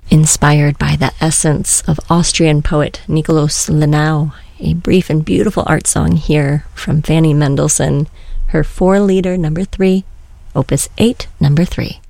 Inspired by the essence of Austrian poet Nikolaus Lenau, a brief and beautiful art song here from Fanny Mendelssohn, her 4-liter number 3, Opus 8, number 3.